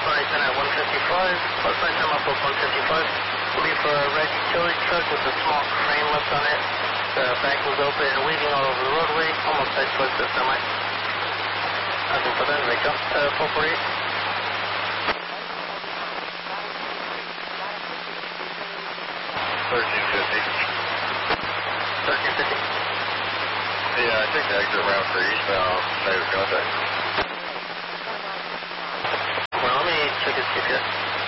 Flight at 155, plus my time up 155. Will be for a red utility truck with a small crane lift on it. The back was open and weaving all over the roadway, almost sight towards the semi. Nothing for them, make up 448. 1350. Yeah, I think the exit route for eastbound native contact. Well, let me check his GPS.